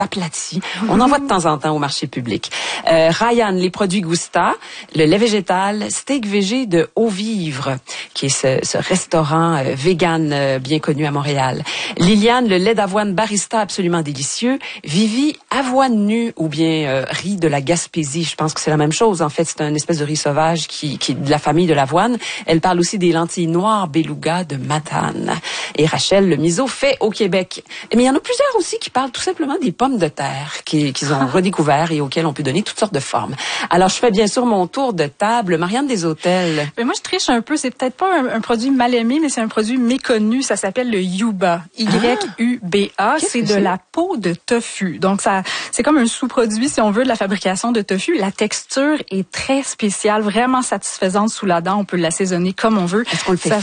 aplati. On en voit de temps en temps au marché public. Ryan, les produits Gousta, le lait végétal, steak végé de Au Vivre, qui est ce restaurant vegan bien connu à Montréal. Liliane, le lait d'avoine barista absolument délicieux. Vivi, avoine nue ou bien riz de la Gaspésie. Je pense que c'est la même chose. En fait, c'est une espèce de riz sauvage qui est de la famille de l'avoine. Elle parle aussi des lentilles noires beluga de Matane. Et Rachel, le miso fait au Québec. Mais il y en a plusieurs aussi qui parlent tout simplement des pommes de terre qu'ils ont redécouvert et auxquelles on peut donner toutes sortes de formes. Alors, je fais bien sûr mon tour de table. Marianne des Hôtels. Mais moi, je triche un peu. C'est peut-être pas un produit mal aimé, mais c'est un produit méconnu. Ça s'appelle le Yuba. Y-U-B-A. C'est de la peau de tofu. Donc, c'est comme un sous-produit, si on veut, de la fabrication de tofu. La texture est très spéciale, vraiment satisfaisante sous la dent. On peut l'assaisonner comme on veut. Est-ce qu'on le fait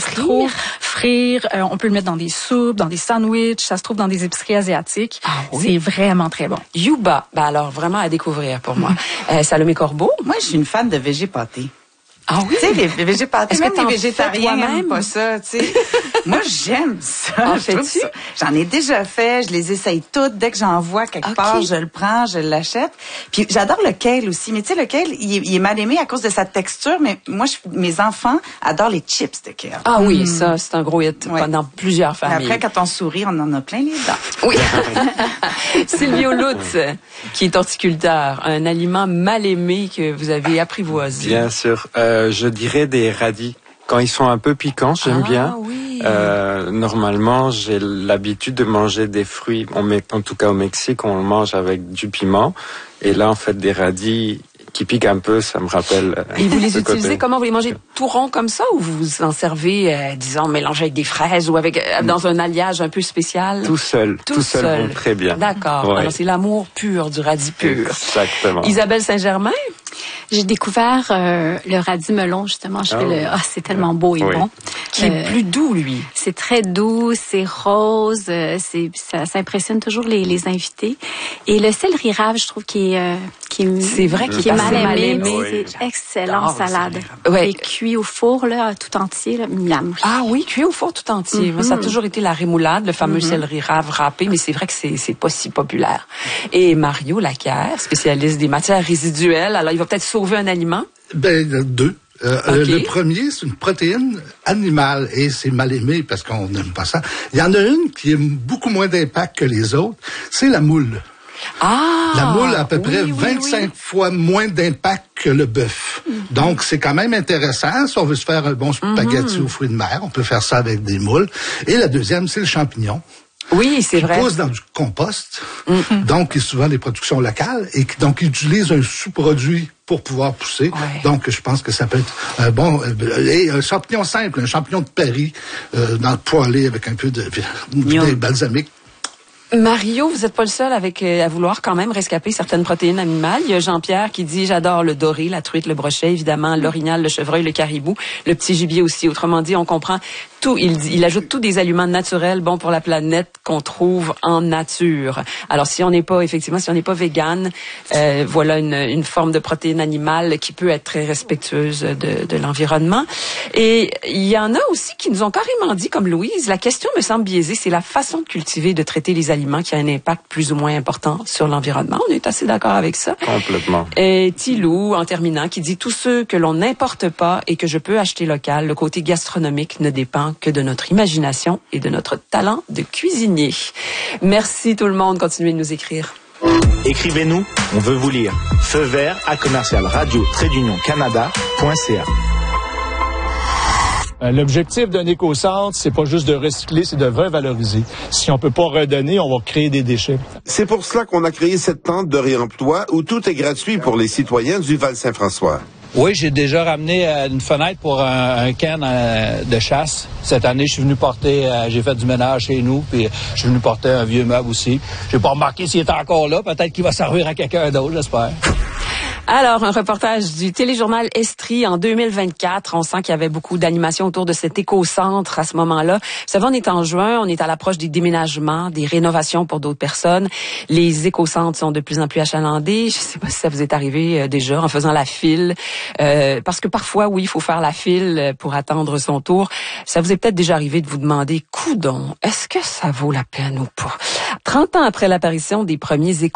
frire? On peut le mettre dans des soupes, dans des sandwichs. Ça se trouve dans des épiceries asiatiques. Ah, oui? C'est vraiment très bon. Yuba, alors vraiment à découvrir pour moi. Salomé Corbeau? Moi, je suis une fan de végépâté. Ah oui? Tu sais, les végépâtés, Est-ce même que les végétariens n'aiment pas ça, tu sais. Moi, j'aime ça. J'en ai déjà fait, je les essaye toutes. Dès que j'en vois quelque part, je le prends, je l'achète. Puis j'adore le kale aussi. Mais tu sais, le kale, il est mal aimé à cause de sa texture. Mais moi, mes enfants adorent les chips de kale. Ah oui, ça, c'est un gros hit dans plusieurs familles. Mais après, quand on sourit, on en a plein les dents. Oui. Silvio Lutz, qui est horticulteur, un aliment mal aimé que vous avez apprivoisé. Bien sûr. Je dirais des radis. Quand ils sont un peu piquants, j'aime bien. Oui. Normalement, j'ai l'habitude de manger des fruits. En tout cas, au Mexique, on le mange avec du piment. Et là, en fait, des radis qui piquent un peu, ça me rappelle. Et vous les utilisez comment? Vous les mangez tout rond comme ça ou vous en servez, disons, mélangés avec des fraises ou avec dans un alliage un peu spécial? Tout seul vont très bien. D'accord. Ouais. Alors, c'est l'amour pur du radis pur. Exactement. Isabelle Saint-Germain? J'ai découvert le radis melon, justement. C'est tellement beau et bon. Qui est plus doux, lui. C'est très doux, c'est rose, ça impressionne toujours les invités. Et le céleri rave, je trouve qui est mal aimé. Oui. C'est excellent salade. Ouais. Et cuit au four, là, tout entier, là, miam. Ah oui, cuit au four tout entier. Moi, ça a toujours été la rémoulade, le fameux céleri rave râpé, mais c'est vrai que c'est pas si populaire. Et Mario Lacaire, spécialiste des matières résiduelles, alors il va peut-être sauver un aliment? Deux. Le premier, c'est une protéine animale et c'est mal aimé parce qu'on n'aime pas ça. Il y en a une qui a beaucoup moins d'impact que les autres, c'est la moule. La moule a à peu près 25 fois moins d'impact que le bœuf. Donc, c'est quand même intéressant. Si on veut se faire un bon spaghetti aux fruits de mer, on peut faire ça avec des moules. Et la deuxième, c'est le champignon. Oui, c'est vrai. Qui pousse dans du compost, donc qui est souvent des productions locales, et qui donc utilise un sous-produit pour pouvoir pousser. Ouais. Donc, je pense que ça peut être bon. Et un champignon simple, un champignon de Paris, dans le poêlé avec un peu de balsamique. Mario, vous n'êtes pas le seul à vouloir quand même rescaper certaines protéines animales. Il y a Jean-Pierre qui dit « J'adore le doré, la truite, le brochet, évidemment, l'orignal, le chevreuil, le caribou, le petit gibier aussi. » Autrement dit, on comprend tout. Il ajoute tous des aliments naturels bons pour la planète qu'on trouve en nature. Alors, si on n'est pas végane, voilà une forme de protéine animale qui peut être très respectueuse de l'environnement. Et il y en a aussi qui nous ont carrément dit, comme Louise, la question me semble biaisée, c'est la façon de cultiver, de traiter les aliments qui a un impact plus ou moins important sur l'environnement. On est assez d'accord avec ça. Complètement. Et Thilou, en terminant, qui dit « Tous ceux que l'on n'importe pas et que je peux acheter local, le côté gastronomique ne dépend que de notre imagination et de notre talent de cuisinier. » Merci tout le monde. Continuez de nous écrire. Écrivez-nous, on veut vous lire. Feu vert à commercial-radio-canada.ca. L'objectif d'un éco-centre, c'est pas juste de recycler, c'est de revaloriser. Si on peut pas redonner, on va créer des déchets. C'est pour cela qu'on a créé cette tente de réemploi où tout est gratuit pour les citoyens du Val-Saint-François. Oui, j'ai déjà ramené une fenêtre pour un camp de chasse. Cette année, je suis venu porter, j'ai fait du ménage chez nous, puis je suis venu porter un vieux meuble aussi. J'ai pas remarqué s'il est encore là, peut-être qu'il va servir à quelqu'un d'autre, j'espère. Alors, un reportage du téléjournal Estrie en 2024. On sent qu'il y avait beaucoup d'animation autour de cet éco-centre à ce moment-là. Vous savez, on est en juin, on est à l'approche des déménagements, des rénovations pour d'autres personnes. Les éco-centres sont de plus en plus achalandés. Je ne sais pas si ça vous est arrivé déjà en faisant la file. Parce que parfois, oui, il faut faire la file pour attendre son tour. Ça vous est peut-être déjà arrivé de vous demander, coudonc, est-ce que ça vaut la peine ou pas? 30 ans après l'apparition des premiers éco